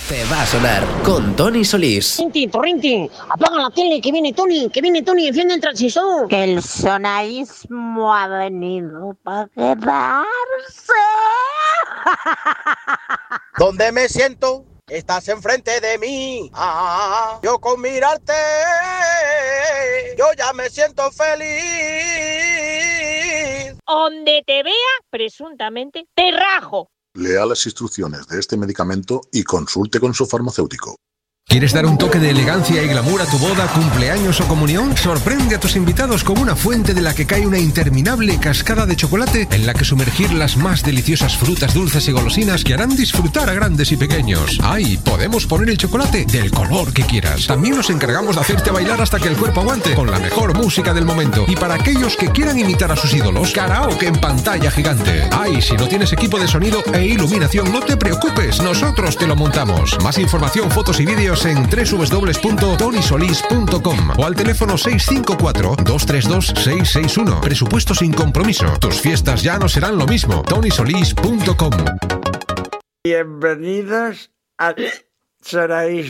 Te va a sonar con Tony Solís. Rinti, apaga la tele, que viene Tony, enciende el transistor. Que el sonaísmo ha venido para quedarse. ¿Dónde me siento? Estás enfrente de mí. Yo con mirarte, yo ya me siento feliz. Donde te vea, presuntamente, te rajo. Lea las instrucciones de este medicamento y consulte con su farmacéutico. ¿Quieres dar un toque de elegancia y glamour a tu boda, cumpleaños o comunión? Sorprende a tus invitados con una fuente de la que cae una interminable cascada de chocolate en la que sumergir las más deliciosas frutas dulces y golosinas que harán disfrutar a grandes y pequeños. ¡Ay! Podemos poner el chocolate del color que quieras. También nos encargamos de hacerte bailar hasta que el cuerpo aguante con la mejor música del momento. Y para aquellos que quieran imitar a sus ídolos, karaoke en pantalla gigante. ¡Ay! Si no tienes equipo de sonido e iluminación, no te preocupes, nosotros te lo montamos. Más información, fotos y vídeos en www.tonysolis.com o al teléfono 654-232-661. Presupuesto sin compromiso. Tus fiestas ya no serán lo mismo. tonysolis.com. Bienvenidos a Sonaísmo.